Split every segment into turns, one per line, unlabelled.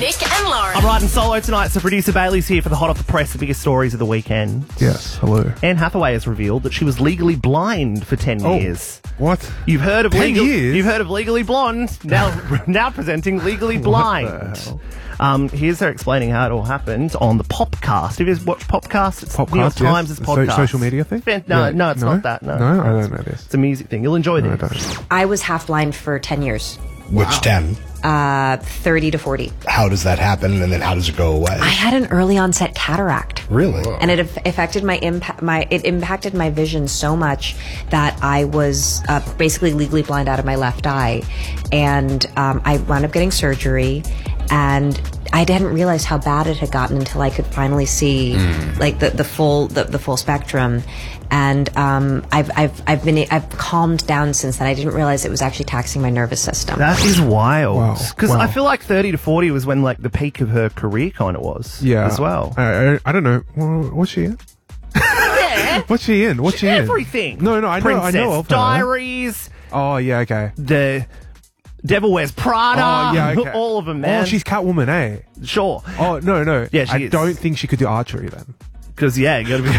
Nick and Lauren.
I'm riding solo tonight, so producer Bailey's here for the hot off the press, the biggest stories of the weekend.
Yes, hello.
Anne Hathaway has revealed that she was legally blind for 10 years.
What?
You've heard of
10 years?
You've heard of Legally Blonde. Now presenting Legally Blind.
What the hell?
Here's her explaining how it all happened on the Popcast. Have you guys watched Popcast? It's New York Times'
yes.
podcast.
Social media thing?
No, it's not that. No,
I don't know this.
It's a music thing. You'll enjoy
No, I
this.
don't.
I was half blind for 10 years.
Which 10?
30 to 40.
How does that happen, and then how does it go away?
I had an early onset cataract.
Really?
And it affected it impacted my vision so much that I was basically legally blind out of my left eye. And I wound up getting surgery, and I didn't realize how bad it had gotten until I could finally see like the full spectrum. And I've calmed down since then. I didn't realize it was actually taxing my nervous system.
That is wild.
Wow.
Because
Wow.
I feel like 30 to 40 was when like the peak of her career kind of was.
Yeah.
As well.
I don't know. What's she in?
Yeah.
What's she in? What's she in?
Everything.
No, I know
Princess
of her.
Diaries.
Oh, yeah, okay.
The Devil Wears Prada.
Oh, yeah, okay.
All of them, man.
Oh, she's Catwoman, eh?
Sure.
Oh, no.
Yeah, she
I
is.
don't think she could do archery then.
Because, yeah, you gotta be.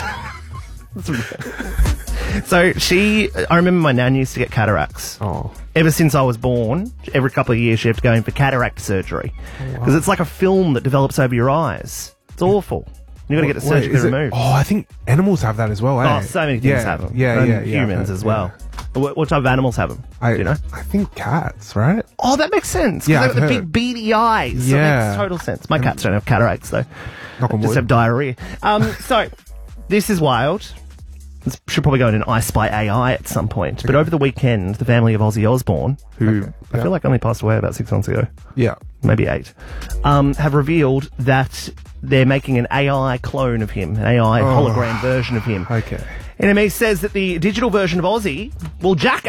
So I remember my nan used to get cataracts.
Oh.
Ever since I was born, every couple of years she had to go in for cataract surgery. Because it's like a film that develops over your eyes. It's awful. You got to get it surgically
is it-
removed.
Oh, I think animals have that as well, eh?
Oh, so many things have them.
Yeah,
And
yeah.
humans as well.
Yeah.
What type of animals have them? Do you know?
I think cats, right?
Oh, that makes sense. 'Cause
Yeah,
they've got
I've
the
heard.
big beady eyes. So it
Yeah.
makes total sense. My cats don't have cataracts, though.
Knock on
Just
wood.
have diarrhea. So, this is wild. This should probably go in an I Spy AI at some point. But over the weekend, the family of Ozzy Osbourne, who I feel like only passed away about 6 months ago,
Yeah.
maybe 8, have revealed that they're making an AI clone of him, an AI hologram version of him.
Okay.
NME says that the digital version of Ozzy, Jack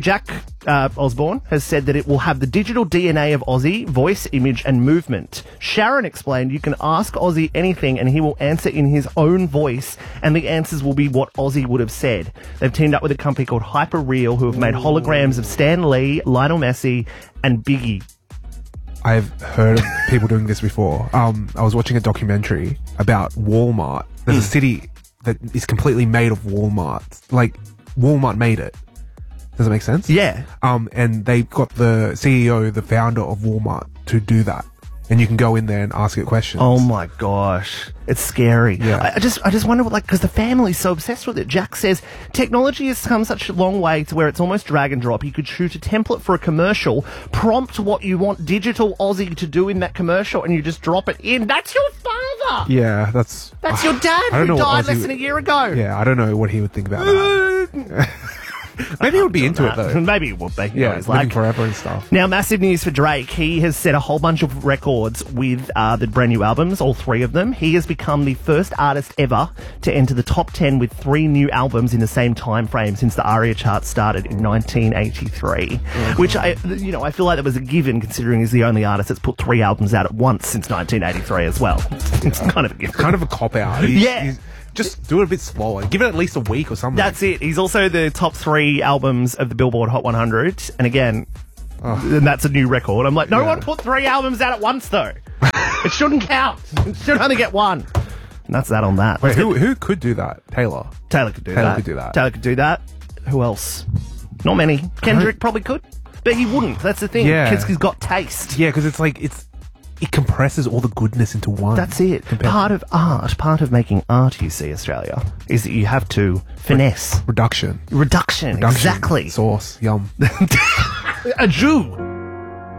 Osborne has said that it will have the digital DNA of Ozzy, voice, image, and movement. Sharon explained you can ask Ozzy anything and he will answer in his own voice, and the answers will be what Ozzy would have said. They've teamed up with a company called Hyperreal, who have made holograms of Stan Lee, Lionel Messi, and Biggie.
I've heard of people doing this before. I was watching a documentary about Walmart. There's a city that is completely made of Walmart. Like, Walmart made it. Does that make sense?
Yeah.
And they got the CEO, the founder of Walmart, to do that. And you can go in there and ask it questions.
Oh my gosh, it's scary.
Yeah.
I just wonder, because the family's so obsessed with it. Jack says technology has come such a long way to where it's almost drag and drop. You could shoot a template for a commercial, prompt what you want digital Ozzy to do in that commercial, and you just drop it in. That's your father.
Yeah, that's
Your dad
I don't
who
know what
died less
Ozzy
than a year ago.
Yeah, I don't know what he would think about that. Maybe he would be into it though.
Maybe it would be.
Yeah,
He's
living forever and stuff.
Now, massive news for Drake. He has set a whole bunch of records with the brand new albums, all 3 of them. He has become the first artist ever to enter the top 10 with 3 new albums in the same time frame since the ARIA chart started in 1983. Which, I feel like that was a given, considering he's the only artist that's put 3 albums out at once since 1983 as well. It's kind of a given.
Kind of a cop-out. Just do it a bit slower. Give it at least a week or something.
That's it. He's also the top 3 albums of the Billboard Hot 100. And again, and that's a new record. I'm like, no one put 3 albums out at once, though. It shouldn't count. It should only get 1. And that's that on that.
Wait, who could do that? Taylor.
Taylor could do
Taylor
that.
could do that.
Taylor could do that. Who else? Not many. Kendrick probably could. But he wouldn't. That's the thing.
Yeah.
Because he's got taste.
Yeah, because it compresses all the goodness into one.
That's it. Part of making art, you see, Australia, is that you have to finesse.
Reduction.
Reduction. Exactly.
Sauce. Yum.
A Jew.